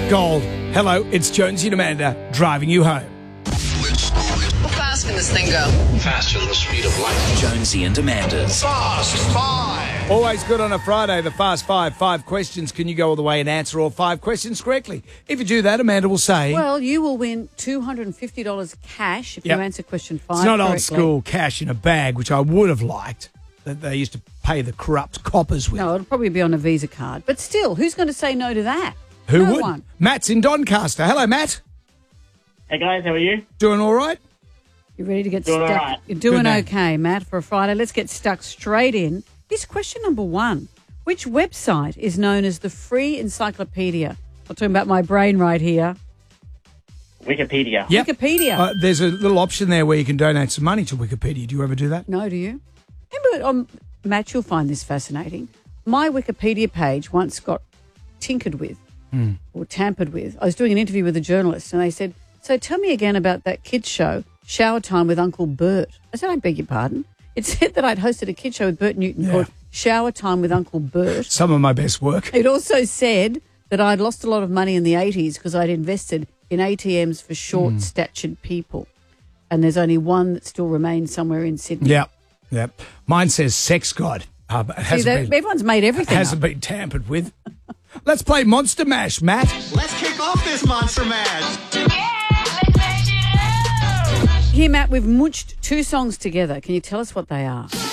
Gold. Hello, it's Jonesy and Amanda driving you home. How fast can this thing go? Faster than the speed of light. Jonesy and Amanda's Fast Five. Always good on a Friday, the Fast Five. 5 questions. Can you go all the way and answer all 5 questions correctly? If you do that, Amanda will say... Well, you will win $250 cash if Yep. you answer question 5 It's not correctly. old school cash in a bag, which I would have liked, that they used to pay the corrupt coppers with. No, it'll probably be on a Visa card. But still, who's going to say no to that? Who no would? one. Matt's in Doncaster. Hello, Matt. Hey guys, how are you? Doing all right? You ready to get Doing stuck? all right. You're doing Good man. okay, Matt, for a Friday. Let's get stuck straight in. Here's question number 1. Which website is known as the Free Encyclopedia? I'm talking about my brain right here. Wikipedia. Yep. Wikipedia. There's a little option there where you can donate some money to Wikipedia. Do you ever do that? No, do you? Remember, Matt, you'll find this fascinating. My Wikipedia page once got tinkered with or tampered with. I was doing an interview with a journalist and they said, so tell me again about that kids show, Shower Time with Uncle Bert. I said, I beg your pardon. It said that I'd hosted a kids show with Bert Newton called Shower Time with Uncle Bert. Some of my best work. It also said that I'd lost a lot of money in the 80s because I'd invested in ATMs for short-statured people. And there's only one that still remains somewhere in Sydney. Yep. Mine says Sex God. But it hasn't been, everyone's made everything hasn't up. been tampered with. Let's play Monster Mash, Matt. Let's kick off this Monster Mash. Here, Matt, we've munched 2 songs together. Can you tell us what they are?